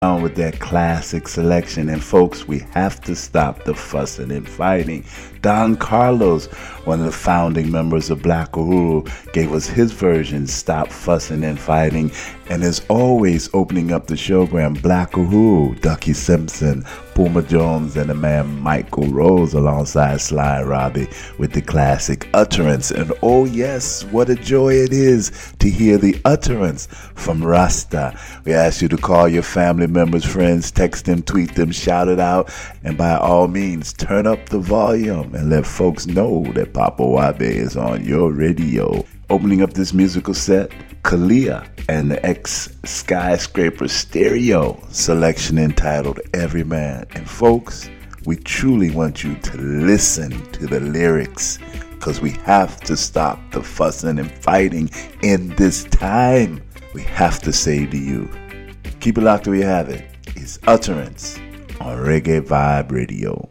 on with that classic selection. And folks, we have to stop the fussing and fighting. Don Carlos, one of the founding members of Black Uhuru, gave us his version, Stop Fussing and Fighting. And as always, opening up the showgram, Black Uhuru, Ducky Simpson, Puma Jones, and the man Michael Rose alongside Sly Robbie with the classic Utterance. And oh yes, what a joy it is to hear the utterance from Rasta. We ask you to call your family members, friends, text them, tweet them, shout it out, and by all means, turn up the volume and let folks know that Papa Wabe is on your radio. Opening up this musical set, Kalia and the Skyscraper Stereo selection entitled Every Man. And folks, we truly want you to listen to the lyrics, because we have to stop the fussing and fighting in this time. We have to say to you, keep it locked where you have it. It's Utterance on Reggae Vibe Radio.